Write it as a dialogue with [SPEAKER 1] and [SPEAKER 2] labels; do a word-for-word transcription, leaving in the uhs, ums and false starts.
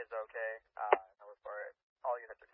[SPEAKER 1] is okay. Uh, no report. All units are